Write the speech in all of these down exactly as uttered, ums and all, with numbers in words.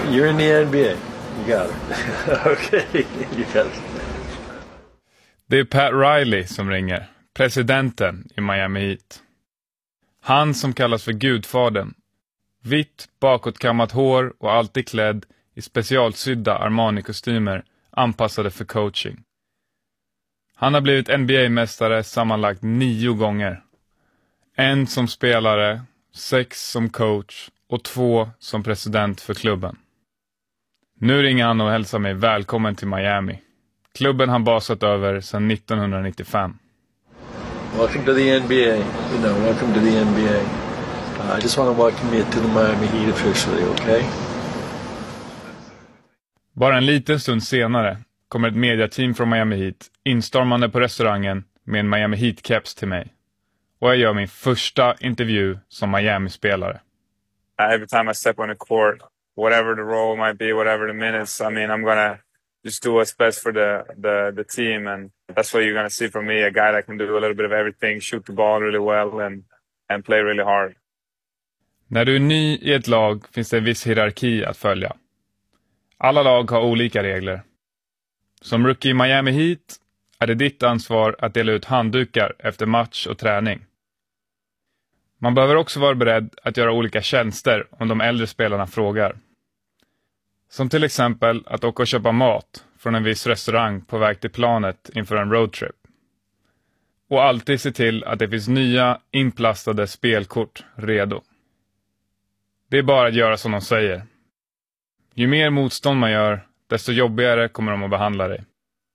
You're in the N B A. You got it. Okay, you got it. Det är Pat Riley som ringer, presidenten i Miami Heat. Han som kallas för gudfadern. Vitt, bakåtkammat hår och alltid klädd i specialsydda Armani-kostymer anpassade för coaching. Han har blivit N B A-mästare sammanlagt nio gånger. En som spelare, sex som coach och två som president för klubben. Nu ringer han och hälsar mig välkommen till Miami. Klubben har basat över sedan nittonhundranittiofem. Welcome to the N B A. You know, welcome to the N B A. Uh, I just want to welcome you to the Miami Heat officially, okay? Bara en liten stund senare kommer ett mediateam från Miami Heat instormande på restaurangen med en Miami Heat-caps till mig. Och jag gör min första intervju som Miami-spelare. Every time I step on the court, whatever the role might be, whatever the minutes, I mean, I'm gonna just do what's best for the, the, the team. And that's what you're gonna see from me, a guy that can do a little bit of everything, shoot the ball really well and, and play really hard. När du är ny i ett lag finns det en viss hierarki att följa. Alla lag har olika regler. Som rookie i Miami Heat är det ditt ansvar att dela ut handdukar efter match och träning. Man behöver också vara beredd att göra olika tjänster om de äldre spelarna frågar. Som till exempel att åka och köpa mat från en viss restaurang på väg till planet inför en roadtrip. Och alltid se till att det finns nya inplastade spelkort redo. Det är bara att göra som de säger. Ju mer motstånd man gör, desto jobbigare kommer de att behandla dig.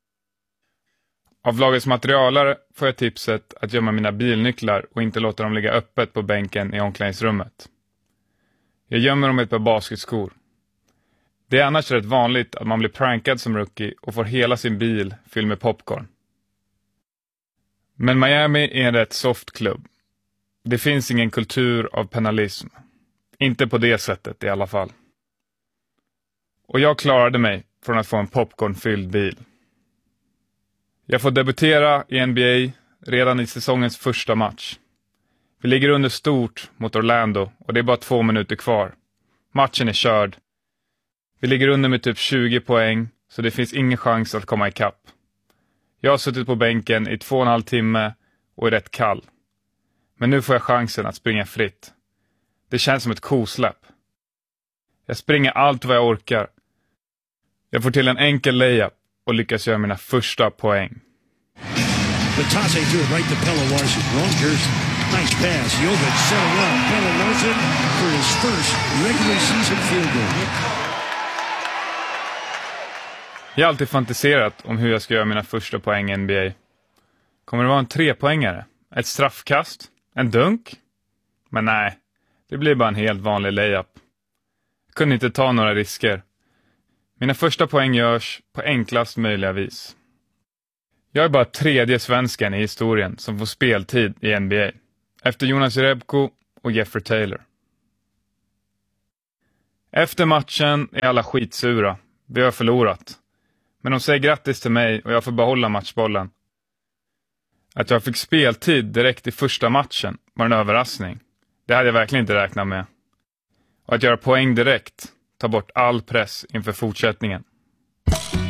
Av lagets materialare får jag tipset att gömma mina bilnycklar och inte låta dem ligga öppet på bänken i omklädningsrummet. Jag gömmer dem ett par basketskor. Det är annars rätt vanligt att man blir prankad som rookie och får hela sin bil fylld med popcorn. Men Miami är en rätt soft klubb. Det finns ingen kultur av penalism. Inte på det sättet i alla fall. Och jag klarade mig från att få en popcornfylld bil. Jag får debutera i N B A redan i säsongens första match. Vi ligger under stort mot Orlando och det är bara två minuter kvar. Matchen är körd. Vi ligger under med typ tjugo poäng så det finns ingen chans att komma ikapp. Jag har suttit på bänken i två och en halv timme och är rätt kall. Men nu får jag chansen att springa fritt. Det känns som ett kosläpp. Jag springer allt vad jag orkar. Jag får till en enkel layup och lyckas göra mina första poäng. The toss to it right to Pelle Larsson. Rongers, nice pass. Jovic set it up. Pelle Larsson for his first regular season field goal. Jag har alltid fantiserat om hur jag ska göra mina första poäng i N B A. Kommer det vara en trepoängare? Ett straffkast? En dunk? Men nej, det blir bara en helt vanlig layup. Jag kunde inte ta några risker. Mina första poäng görs på enklast möjliga vis. Jag är bara tredje svensken i historien som får speltid i N B A. Efter Jonas Jerebko och Jeffrey Taylor. Efter matchen är alla skitsura. Vi har förlorat. Men de säger grattis till mig och jag får behålla matchbollen. Att jag fick speltid direkt i första matchen var en överraskning. Det hade jag verkligen inte räknat med. Och att göra poäng direkt tar bort all press inför fortsättningen.